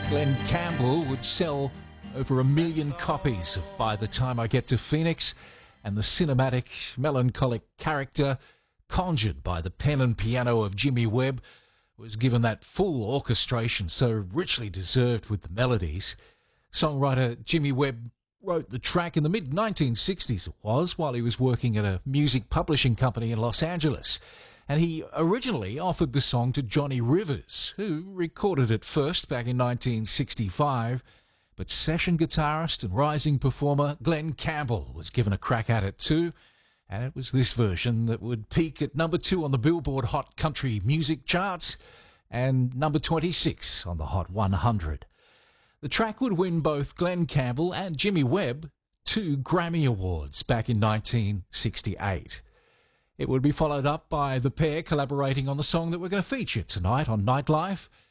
Glenn Campbell would sell over 1 million copies of By the Time I Get to Phoenix, and the cinematic, melancholic character conjured by the pen and piano of Jimmy Webb was given that full orchestration so richly deserved with the melodies. Songwriter Jimmy Webb wrote the track in the mid-1960s, it was, while he was working at a music publishing company in Los Angeles. And he originally offered the song to Johnny Rivers, who recorded it first back in 1965. But session guitarist and rising performer Glenn Campbell was given a crack at it too. And it was this version that would peak at number 2 on the Billboard Hot Country Music charts and number 26 on the Hot 100. The track would win both Glenn Campbell and Jimmy Webb 2 Grammy Awards back in 1968. It would be followed up by the pair collaborating on the song that we're going to feature tonight on Nightlife.